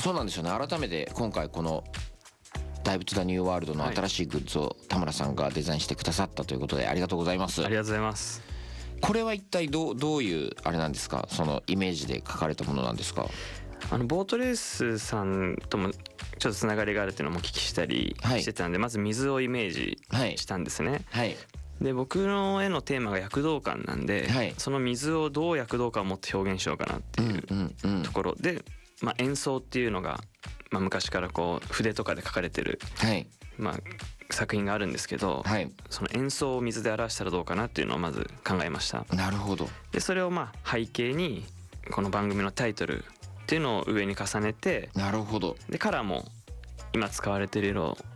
そうなんですよね。改めて今回このダイブトゥザニューワールドの新しいグッズを田村さんがデザインしてくださったということでありがとうございます。 ありがとうございます。 これは一体どういうあれなんですか？そのイメージで描かれたものなんですか？ ボートレースさんともちょっとつながりがあるっていうのもお聞きしたりしてたんで、まず水をイメージしたんですね。で僕の絵のテーマが躍動感なんで、その水をどう躍動感を持って表現しようかなっていうところで、演奏っていうのが、昔からこう筆とかで描かれてる、作品があるんですけど、その演奏を水で表したらどうかなっていうのをまず考えました。 なるほど。 でそれを背景にこの番組のタイトルっていうのを上に重ねて、 なるほど。 でカラーも今使われてる色